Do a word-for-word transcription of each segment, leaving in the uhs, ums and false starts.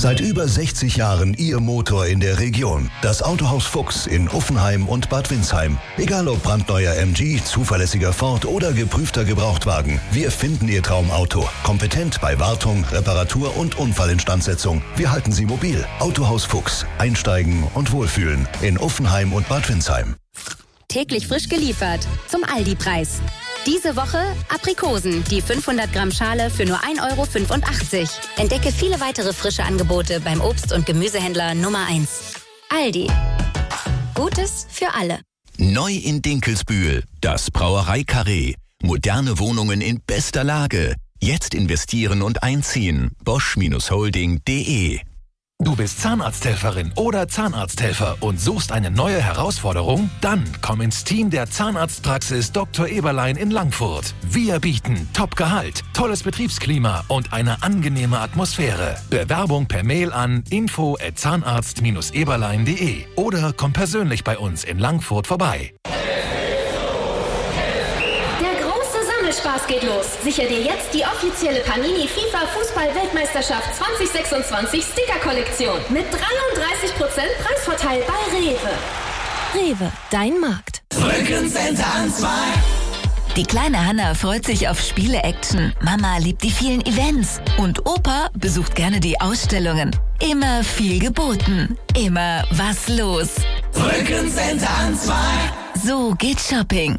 Seit über sechzig Jahren Ihr Motor in der Region. Das Autohaus Fuchs in Uffenheim und Bad Windsheim. Egal ob brandneuer M G, zuverlässiger Ford oder geprüfter Gebrauchtwagen. Wir finden Ihr Traumauto. Kompetent bei Wartung, Reparatur und Unfallinstandsetzung. Wir halten Sie mobil. Autohaus Fuchs. Einsteigen und wohlfühlen. In Uffenheim und Bad Windsheim. Täglich frisch geliefert. Zum Aldi-Preis. Diese Woche Aprikosen, die fünfhundert Gramm Schale für nur ein Euro fünfundachtzig. Entdecke viele weitere frische Angebote beim Obst- und Gemüsehändler Nummer eins. Aldi. Gutes für alle. Neu in Dinkelsbühl, das Brauerei-Karree. Moderne Wohnungen in bester Lage. Jetzt investieren und einziehen. Bosch Holding punkt de. Du bist Zahnarzthelferin oder Zahnarzthelfer und suchst eine neue Herausforderung? Dann komm ins Team der Zahnarztpraxis Doktor Eberlein in Langfurt. Wir bieten Top-Gehalt, tolles Betriebsklima und eine angenehme Atmosphäre. Bewerbung per Mail an info at zahnarzt Bindestrich eberlein punkt de oder komm persönlich bei uns in Langfurt vorbei. Spaß geht los. Sicher dir jetzt die offizielle Panini FIFA Fußball-Weltmeisterschaft zwanzig sechsundzwanzig Sticker-Kollektion mit dreiunddreißig Prozent Preisvorteil bei Rewe. Rewe, dein Markt. Rückencenter an zwei. Die kleine Hanna freut sich auf Spiele-Action. Mama liebt die vielen Events. Und Opa besucht gerne die Ausstellungen. Immer viel geboten. Immer was los. Rückencenter an zwei. So geht Shopping.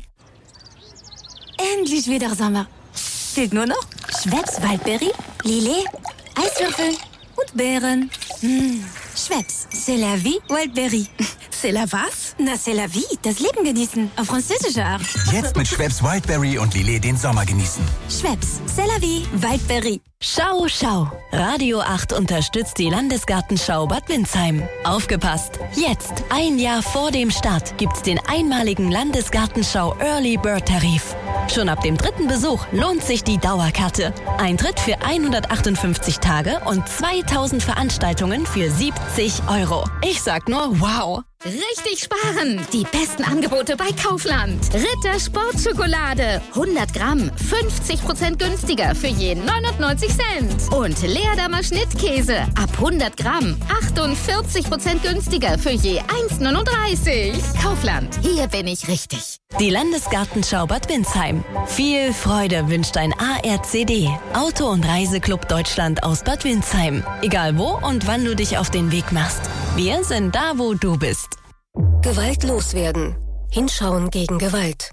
Endlich wieder Sommer. Fehlt nur noch Schweppes Waldberry, Lillet, Eiswürfel und Beeren. Mmh. Schweppes, c'est la vie, Waldberry. C'est la was? Na, c'est la vie, das Leben genießen. Auf französische Art. Jetzt mit Schweppes Wildberry und Lillet den Sommer genießen. Schweppes, c'est la vie, Waldberry. Schau, schau. Radio acht unterstützt die Landesgartenschau Bad Windsheim. Aufgepasst! Jetzt, ein Jahr vor dem Start, gibt's den einmaligen Landesgartenschau Early Bird Tarif. Schon ab dem dritten Besuch lohnt sich die Dauerkarte. Eintritt für hundertachtundfünfzig Tage und zweitausend Veranstaltungen für siebzig Euro. Ich sag nur wow! Richtig sparen! Die besten Angebote bei Kaufland. Ritter Sportschokolade. hundert Gramm, fünfzig Prozent günstiger für je neunundneunzig Cent. Und Leerdammer Schnittkäse. Ab hundert Gramm, achtundvierzig Prozent günstiger für je eins neununddreißig. Kaufland, hier bin ich richtig. Die Landesgartenschau Bad Windsheim. Viel Freude wünscht ein A R C D. Auto- und Reiseclub Deutschland aus Bad Windsheim. Egal wo und wann du dich auf den Weg machst. Wir sind da, wo du bist. Gewalt loswerden. Hinschauen gegen Gewalt.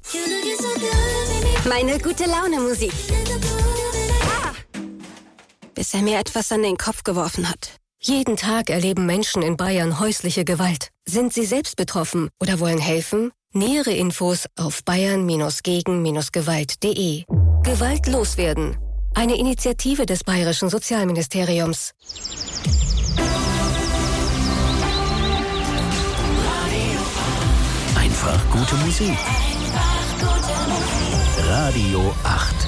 Meine gute Laune Musik. Ah. Bis er mir etwas an den Kopf geworfen hat. Jeden Tag erleben Menschen in Bayern häusliche Gewalt. Sind sie selbst betroffen oder wollen helfen? Nähere Infos auf bayern gegen Gewalt punkt de. Gewalt loswerden. Eine Initiative des Bayerischen Sozialministeriums. Einfach gute Musik. Radio acht.